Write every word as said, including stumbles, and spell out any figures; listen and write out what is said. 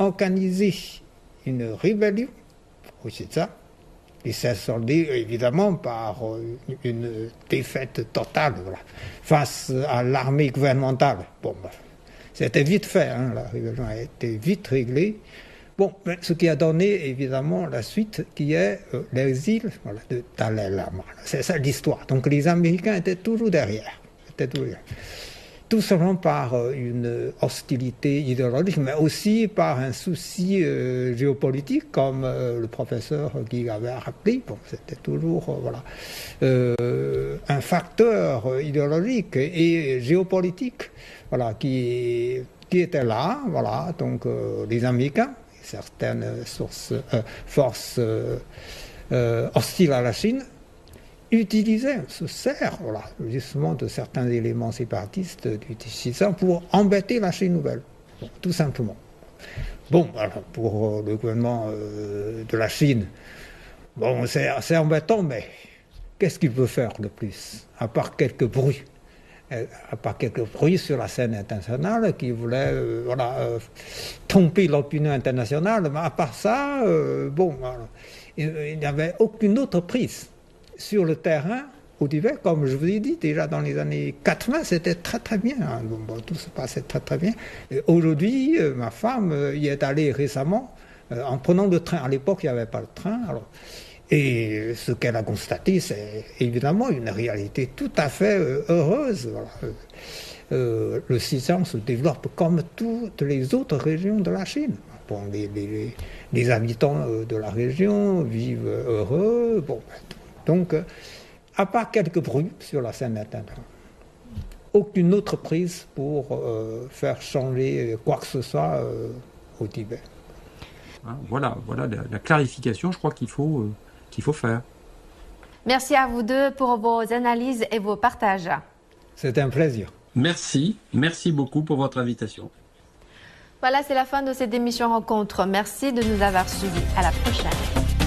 organisé une rébellion au Xizang, qui s'est soldée évidemment par une défaite totale voilà, face à l'armée gouvernementale. Bon, c'était vite fait, hein, la rébellion a été vite réglée. Bon, ce qui a donné évidemment la suite qui est euh, l'exil voilà, de Dalai Lama. C'est ça l'histoire. Donc les Américains étaient toujours derrière. Étaient toujours derrière. Tout simplement par euh, une hostilité idéologique, mais aussi par un souci euh, géopolitique, comme euh, le professeur Guy avait rappelé. Bon, c'était toujours euh, voilà, euh, un facteur idéologique et géopolitique voilà, qui, qui était là. Voilà, donc euh, les Américains, certaines sources, euh, forces euh, euh, hostiles à la Chine, utilisaient, se sert voilà, justement de certains éléments séparatistes du Xizang pour embêter la Chine nouvelle, bon, tout simplement. Bon, alors, pour le gouvernement euh, de la Chine, bon, c'est assez embêtant, mais qu'est-ce qu'il peut faire de plus, à part quelques bruits à part quelques bruits sur la scène internationale qui voulaient euh, voilà, euh, tromper l'opinion internationale, mais à part ça, euh, bon, alors, il, il n'y avait aucune autre prise sur le terrain au Tibet, comme je vous ai dit, déjà dans les années quatre-vingts, c'était très très bien, hein. Bon, bon, tout se passait très très bien. Aujourd'hui, euh, ma femme euh, y est allée récemment, euh, en prenant le train. À l'époque, il n'y avait pas le train, alors... Et ce qu'elle a constaté, c'est évidemment une réalité tout à fait euh, heureuse. Voilà. Euh, le Xizang se développe comme toutes les autres régions de la Chine. Bon, les, les, les habitants de la région vivent heureux. Bon, donc, à part quelques bruits sur la scène internationale, aucune autre prise pour euh, faire changer quoi que ce soit euh, au Tibet. Voilà, voilà la, la clarification, je crois qu'il faut... Euh... qu'il faut faire. Merci à vous deux pour vos analyses et vos partages. C'était un plaisir. Merci, merci beaucoup pour votre invitation. Voilà, c'est la fin de cette émission Rencontre. Merci de nous avoir suivis. À la prochaine.